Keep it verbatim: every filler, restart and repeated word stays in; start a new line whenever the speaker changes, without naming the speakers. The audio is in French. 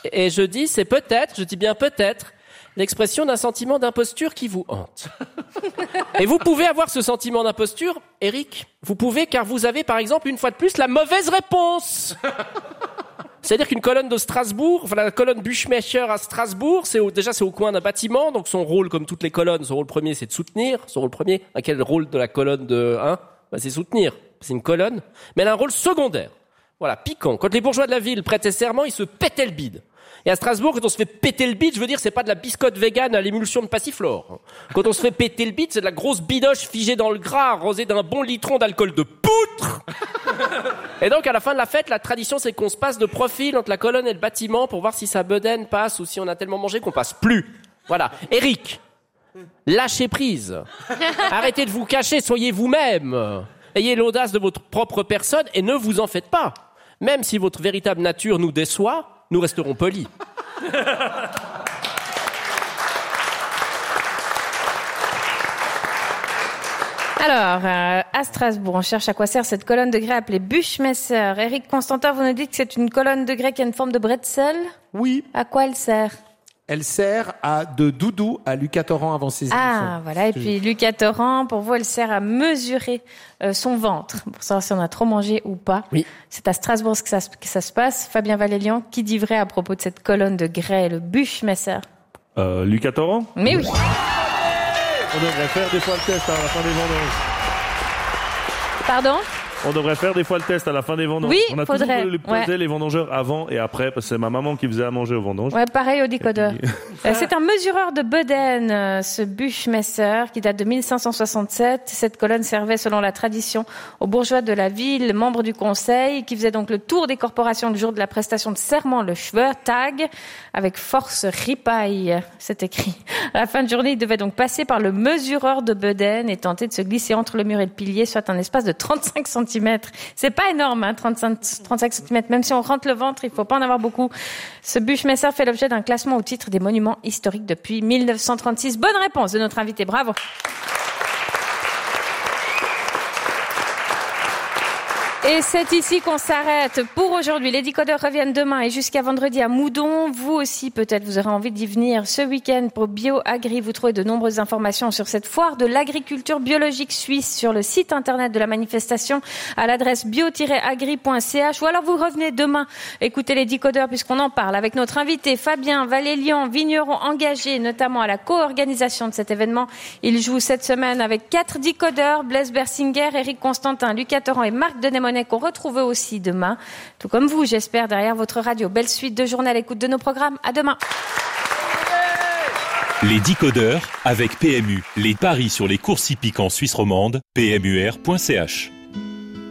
Et je dis, c'est peut-être, je dis bien peut-être, l'expression d'un sentiment d'imposture qui vous hante. Et vous pouvez avoir ce sentiment d'imposture, Eric. Vous pouvez, car vous avez, par exemple, une fois de plus, la mauvaise réponse. C'est-à-dire qu'une colonne de Strasbourg, enfin la colonne Buchmesser à Strasbourg, c'est au, déjà c'est au coin d'un bâtiment, donc son rôle, comme toutes les colonnes, son rôle premier, c'est de soutenir. Son rôle premier, à quel rôle de la colonne de un bah, c'est soutenir. C'est une colonne, mais elle a un rôle secondaire. Voilà, piquant. Quand les bourgeois de la ville prêtaient serment, ils se pétaient le bide. Et à Strasbourg, quand on se fait péter le bide, je veux dire, c'est pas de la biscotte végane à l'émulsion de passiflore. Quand on se fait péter le bide, c'est de la grosse bidoche figée dans le gras, arrosée d'un bon litron d'alcool de poutre. Et donc, à la fin de la fête, la tradition, c'est qu'on se passe de profil entre la colonne et le bâtiment pour voir si sa bedaine passe ou si on a tellement mangé qu'on passe plus. Voilà. Eric, lâchez prise. Arrêtez de vous cacher, soyez vous-même. Ayez l'audace de votre propre personne et ne vous en faites pas. Même si votre véritable nature nous déçoit, nous resterons polis.
Alors, euh, à Strasbourg, on cherche à quoi sert cette colonne de grès appelée Buchmesser. Éric Constantin, vous nous dites que c'est une colonne de grès qui a une forme de bretzel ?
Oui.
À quoi elle sert ?
Elle sert à de doudou à Lucas Torrent avant ses émissions.
Ah, voilà. Et puis, Lucas Torrent, pour vous, elle sert à mesurer euh, son ventre, pour savoir si on a trop mangé ou pas.
Oui.
C'est à Strasbourg que ça, que ça se passe. Fabien Valélian, qui dit vrai à propos de cette colonne de grès, le Buchmesser ?
Euh, Lucas Torrent ?
Mais oui.
On devrait faire des fois le test à la fin des vendanges.
Pardon ?
On devrait faire des fois le test à la fin des vendanges.
Oui,
on a
faudrait.
toujours posé
Ouais.
les vendangeurs avant et après, parce que c'est ma maman qui faisait à manger aux vendanges.
Ouais, pareil au décodeur. Euh, c'est un mesureur de bedaine, euh, ce Buchmesser, qui date de mille cinq cent soixante-sept. Cette colonne servait, selon la tradition, aux bourgeois de la ville, membres du conseil, qui faisaient donc le tour des corporations le jour de la prestation de serment, le Schwörtag, avec force ripaille, c'est écrit. À la fin de journée, il devait donc passer par le mesureur de bedaine et tenter de se glisser entre le mur et le pilier, soit un espace de trente-cinq centimètres. C'est pas énorme, hein, trente-cinq, trente-cinq centimètres. Même si on rentre le ventre, il faut pas en avoir beaucoup. Ce Buchmesser fait l'objet d'un classement au titre des monuments historiques depuis mille neuf cent trente-six. Bonne réponse de notre invité. Bravo. Et c'est ici qu'on s'arrête pour aujourd'hui. Les décodeurs reviennent demain et jusqu'à vendredi à Moudon. Vous aussi, peut-être, vous aurez envie d'y venir ce week-end pour BioAgri. Vous trouvez de nombreuses informations sur cette foire de l'agriculture biologique suisse sur le site internet de la manifestation à l'adresse bio tiret agri point c h ou alors vous revenez demain écouter les décodeurs puisqu'on en parle avec notre invité Fabien Valélian, vigneron engagé notamment à la co-organisation de cet événement. Il joue cette semaine avec quatre décodeurs, Blaise Bersinger, Éric Constantin, Lucas Torrent et Marc Denémonet, qu'on retrouve aussi demain, tout comme vous, j'espère, derrière votre radio. Belle suite de journée à l'écoute de nos programmes. À demain.
Les décodeurs avec P M U. Les paris sur les courses hippiques en Suisse romande, P M U R point C H.